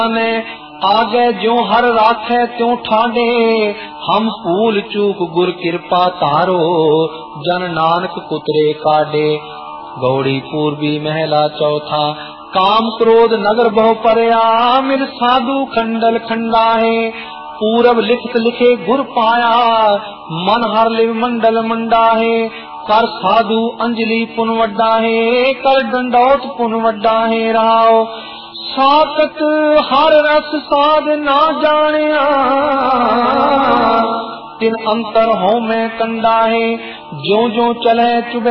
में आगे जो हर राखे त्यों ठाडे, हम भूल चूक गुर कृपा तारो, जन नानक कुतरे काडे। गौड़ी पूर्वी महला चौथा, काम क्रोध नगर बहु परया, मिल साधु खंडल खंडाहे। पूरब लिखत लिखे गुर पाया, मन हर लिव मंडल मंडाहे। कर साधु अंजलि पुन वड्डाहे, कर दंडौत पुन वड्डाहे राव। साकत हर रस साध ना जानिया, तिन अंतर हो में कंडाहे। जो जो चले चुबे